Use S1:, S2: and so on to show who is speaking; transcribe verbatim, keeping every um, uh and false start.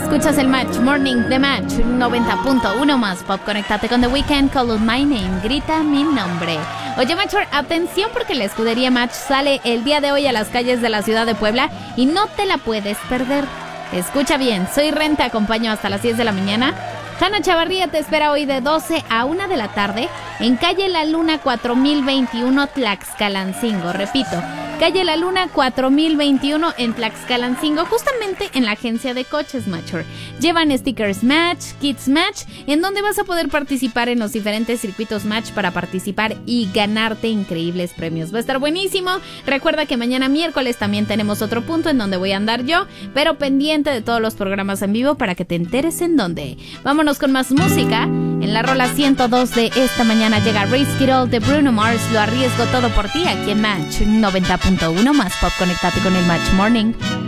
S1: Escuchas el Match Morning de Match noventa punto uno más Pop. Conéctate con The Weeknd, Call Out My Name, grita mi nombre. Oye, Matcher, atención porque la escudería Match sale el día de hoy a las calles de la ciudad de Puebla y no te la puedes perder. Escucha bien, soy Ren, te acompaño hasta las diez de la mañana. Hanna Chavarría te espera hoy de doce a una de la tarde en calle La Luna cuatro mil veintiuno, Tlaxcalancingo. Repito, calle La Luna cuatro mil veintiuno en Tlaxcalancingo, justamente en la agencia de coches Matcher. Llevan stickers Match, kits Match, en donde vas a poder participar en los diferentes circuitos Match para participar y ganarte increíbles premios. Va a estar buenísimo. Recuerda que mañana miércoles también tenemos otro punto en donde voy a andar yo, pero pendiente de todos los programas en vivo para que te enteres en dónde. Vámonos con más música. En la rola ciento dos de esta mañana llega Risk It All de Bruno Mars. Lo arriesgo todo por ti aquí en Match noventa punto uno más Pop. Conéctate con el Match Morning.